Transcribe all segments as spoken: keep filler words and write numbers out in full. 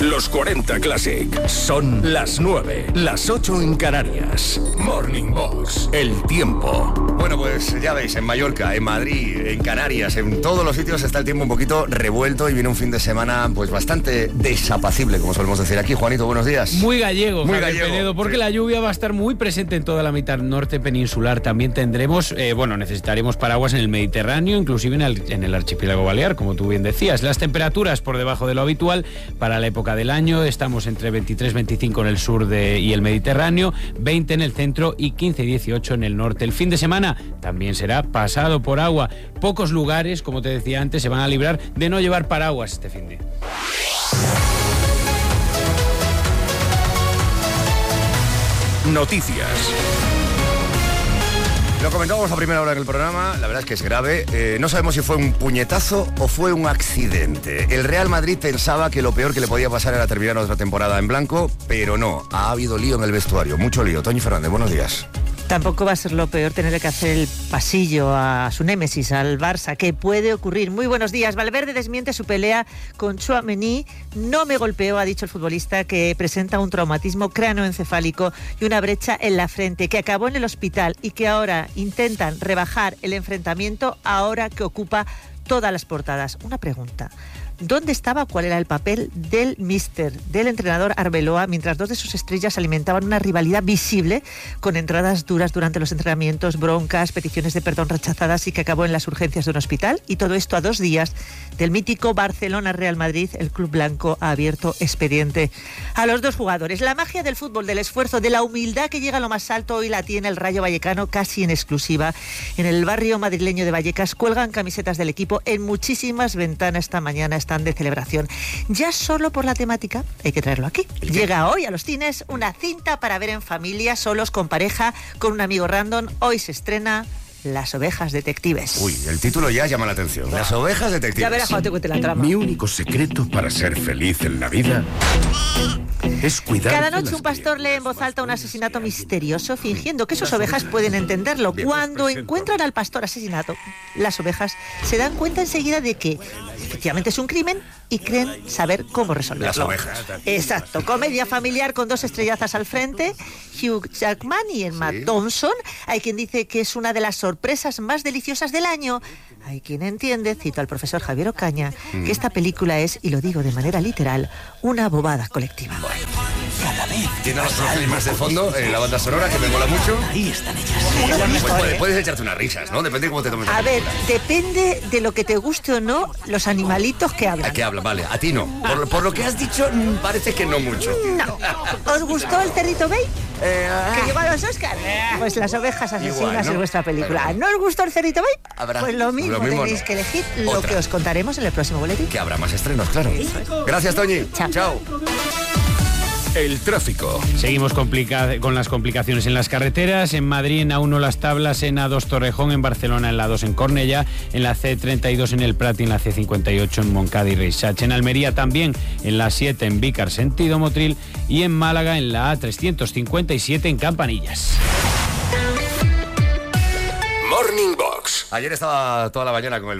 Los cuarenta Classic. Son las nueve, las ocho en Canarias. Morning Box. El tiempo. Bueno, pues ya veis, en Mallorca, en Madrid, en Canarias, en todos los sitios está el tiempo un poquito revuelto y viene un fin de semana pues bastante desapacible, como solemos decir aquí. Juanito, buenos días. Muy gallego, Muy Javier gallego, Penedo, porque sí. la lluvia va a estar muy presente en toda la mitad norte peninsular. También tendremos, eh, bueno, necesitaremos paraguas en el Mediterráneo, inclusive en el, en el archipiélago balear, como tú bien decías. Las temperaturas por debajo de lo habitual para la época del año. Estamos entre veintitrés veinticinco en el sur de, y el Mediterráneo, veinte en el centro y quince dieciocho en el norte. El fin de semana también será pasado por agua. Pocos lugares, como te decía antes, se van a librar de no llevar paraguas este fin de. Noticias. Lo comentábamos a primera hora en el programa, la verdad es que es grave. Eh, no sabemos si fue un puñetazo o fue un accidente. El Real Madrid pensaba que lo peor que le podía pasar era terminar otra temporada en blanco, pero no, ha habido lío en el vestuario, mucho lío. Toñi Fernández, buenos días. Tampoco va a ser lo peor tener que hacer el pasillo a su némesis, al Barça, que puede ocurrir. Muy buenos días. Valverde desmiente su pelea con Tchouaméni. No me golpeó, ha dicho el futbolista, que presenta un traumatismo cráneoencefálico y una brecha en la frente, que acabó en el hospital y que ahora intentan rebajar el enfrentamiento ahora que ocupa todas las portadas. Una pregunta. ¿Dónde estaba? ¿Cuál era el papel del míster, del entrenador Arbeloa, mientras dos de sus estrellas alimentaban una rivalidad visible con entradas duras durante los entrenamientos, broncas, peticiones de perdón rechazadas y que acabó en las urgencias de un hospital? Y todo esto a dos días del mítico Barcelona-Real Madrid. El club blanco ha abierto expediente a los dos jugadores. La magia del fútbol, del esfuerzo, de la humildad que llega a lo más alto, hoy la tiene el Rayo Vallecano casi en exclusiva. En el barrio madrileño de Vallecas cuelgan camisetas del equipo en muchísimas ventanas. Esta mañana están de celebración. Ya solo por la temática hay que traerlo aquí. Llega hoy a los cines una cinta para ver en familia, solos, con pareja, con un amigo random. Hoy se estrena Las ovejas detectives. Uy, el título ya llama la atención. Las ovejas detectives. Ya verás cuando te cuente la trama. Mi único secreto para ser feliz en la vida es cuidar. Cada de noche las un pastor lee en voz alta un asesinato misterioso, fingiendo que sus ovejas pueden entenderlo. Cuando encuentran al pastor asesinato, las ovejas se dan cuenta enseguida de que efectivamente es un crimen y creen saber cómo resolverlo. Las ovejas. Exacto. Comedia familiar con dos estrellazas al frente, Hugh Jackman y Emma Sí. Thompson. Hay quien dice que es una de las sorpresas más deliciosas del año. Hay quien entiende, cito al profesor Javier Ocaña, Mm. que esta película es, y lo digo de manera literal, una bobada colectiva. Tiene los problemas de fondo, eh, la banda sonora, que me mola mucho. Ahí están ellas. Pues puedes, puedes echarte unas risas, ¿no? Depende de cómo te tomes. A ver, depende de lo que te guste o no los animalitos que hablan. ¿A qué habla? Vale, a ti no. Por, por lo que has dicho, mm, parece que no mucho. No. ¿Os gustó el Cerrito Bay? Eh, Que llegó a los Oscars. Pues Las ovejas asesinas Igual, ¿no? es vuestra película. Pero- ¿No os gustó el Cerrito Bay? Habrá- Pues lo mismo, lo mismo tenéis no. que elegir lo Otra. que os contaremos en el próximo boletín. Que habrá más estrenos, claro. Gracias, Toñi. Chao. Chao. El tráfico. Seguimos complica- con las complicaciones en las carreteras. En Madrid en A uno Las Tablas, en A dos Torrejón, en Barcelona en la dos en Cornellá, en la C treinta y dos en El Prat y en la C cincuenta y ocho en Moncada y Reixac. En Almería también en la siete en Vícar sentido Motril y en Málaga en la A trescientos cincuenta y siete en Campanillas. Morning Box. Ayer estaba toda la mañana con el...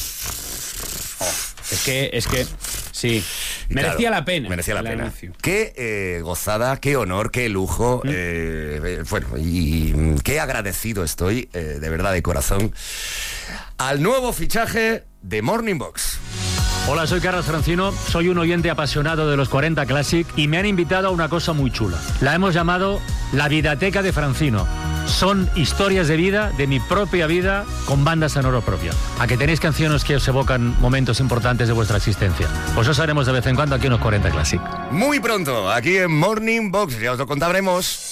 Es que, es que, sí, merecía Claro, la pena. Merecía la el pena. anuncio. Qué eh, gozada, qué honor, qué lujo. eh, eh, bueno, y, y qué agradecido estoy, eh, de verdad, de corazón, al nuevo fichaje de Morning Box. Hola, soy Carlos Francino, soy un oyente apasionado de los cuarenta Classic y me han invitado a una cosa muy chula. La hemos llamado La Vidateca de Francino. Son historias de vida, de mi propia vida, con banda sonora propia. A que tenéis canciones que os evocan momentos importantes de vuestra existencia. Pues eso haremos de vez en cuando aquí en los cuarenta Classic. Muy pronto, aquí en Morning Box, ya os lo contaremos.